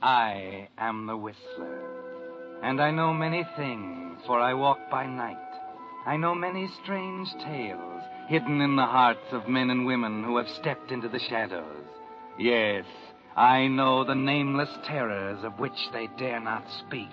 I am the Whistler, and I know many things, for I walk by night. I know many strange tales hidden in the hearts of men and women who have stepped into the shadows. Yes, I know the nameless terrors of which they dare not speak.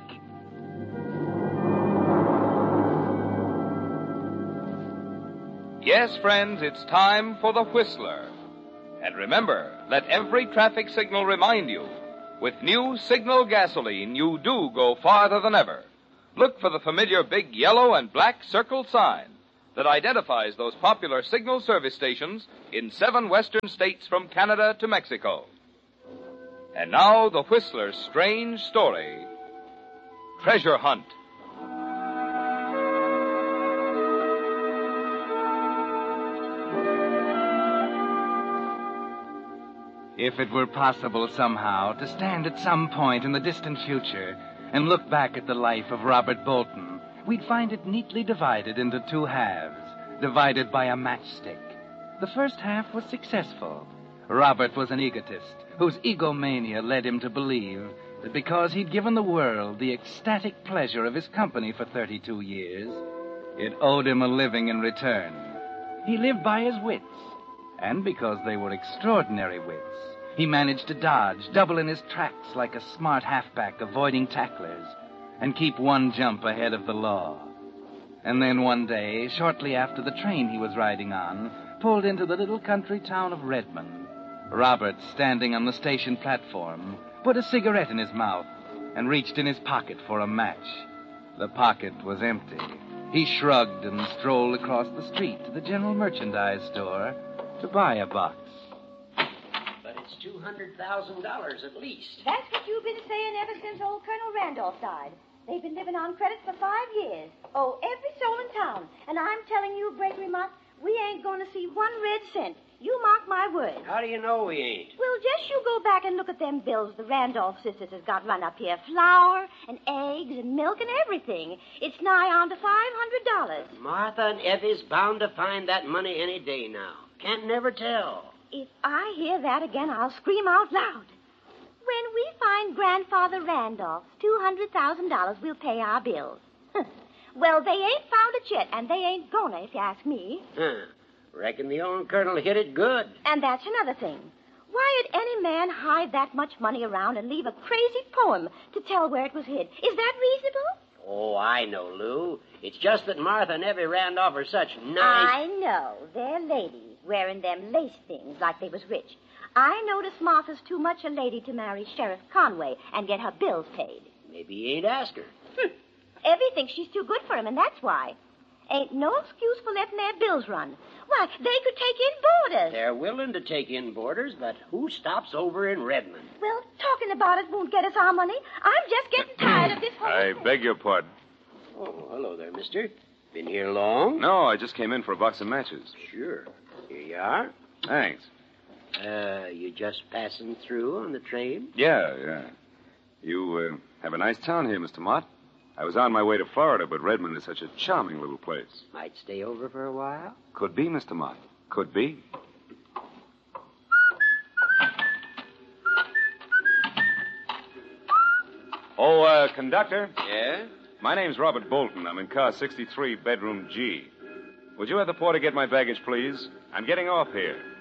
Yes, friends, it's time for the Whistler. And remember, let every traffic signal remind you, with new Signal gasoline, you do go farther than ever. Look for the familiar big yellow and black circle sign that identifies those popular Signal service stations in 7 western states from Canada to Mexico. And now, the Whistler's strange story, Treasure Hunt. If it were possible somehow to stand at some point in the distant future and look back at the life of Robert Bolton, we'd find it neatly divided into 2 halves, divided by a matchstick. The first half was successful. Robert was an egotist whose egomania led him to believe that because he'd given the world the ecstatic pleasure of his company for 32 years, it owed him a living in return. He lived by his wits, and because they were extraordinary wits, he managed to dodge, double in his tracks like a smart halfback avoiding tacklers, and keep 1 jump ahead of the law. And then one day, shortly after the train he was riding on pulled into the little country town of Redmond, Robert, standing on the station platform, put a cigarette in his mouth and reached in his pocket for a match. The pocket was empty. He shrugged and strolled across the street to the general merchandise store to buy a box. But it's $200,000 at least. That's what you've been saying ever since old Colonel Randolph died. They've been living on credit for 5 years. Oh, every soul in town. And I'm telling you, Gregory Mott, we ain't going to see 1 red cent. You mark my words. How do you know we ain't? Well, just you go back and look at them bills the Randolph sisters has got run up here. Flour and eggs and milk and everything. It's nigh on to $500. Martha and Effie's bound to find that money any day now. Can't never tell. If I hear that again, I'll scream out loud. When we find Grandfather Randolph's $200,000, we'll pay our bills. Well, they ain't found it yet, and they ain't gonna, if you ask me. Reckon the old colonel hit it good. And that's another thing. Why'd any man hide that much money around and leave a crazy poem to tell where it was hid? Is that reasonable? Oh, I know, Lou. It's just that Martha and Effie Randolph are such nice... I know. They're ladies, wearing them lace things like they was rich. I notice Martha's too much a lady to marry Sheriff Conway and get her bills paid. Maybe he ain't asked her. Effie thinks she's too good for him, and that's why. Ain't no excuse for letting their bills run. Why, they could take in boarders. They're willing to take in boarders, but who stops over in Redmond? Well, talking about it won't get us our money. I'm just getting tired of this whole... I beg your pardon. Oh, hello there, mister. Been here long? No, I just came in for a box of matches. Sure. Here you are. Thanks. You just passing through on the train? Yeah. You have a nice town here, Mr. Mott. I was on my way to Florida, but Redmond is such a charming little place. Might stay over for a while? Could be, Mr. Mott. Could be. Oh, conductor? Yeah? My name's Robert Bolton. I'm in car 63, bedroom G. Would you have the porter get my baggage, please? I'm getting off here.